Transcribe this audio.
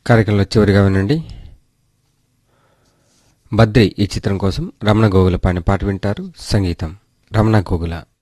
కార్యక్రమంలో చివరిగా వినండి. బద్రి ఈ చిత్రం కోసం రమణ గోగుల పాడిన పాట వింటారు. సంగీతం రమణ గోగుల.